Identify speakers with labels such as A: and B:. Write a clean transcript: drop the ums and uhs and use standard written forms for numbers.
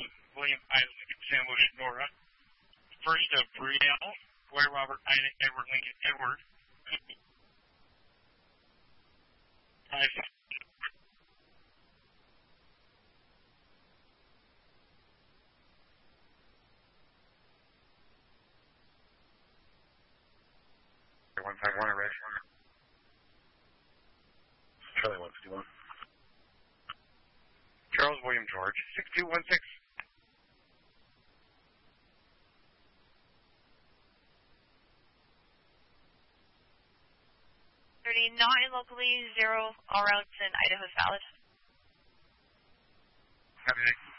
A: William Ida Lincoln, Sam Bush, Nora. First of Brielle, Roy Robert, Ida, Edward Lincoln, Edward. 5. 151, arrest. Charlie 151. Charles William George, 6216.
B: 39 locally, 0 all routes in Idaho is valid.
A: Copy.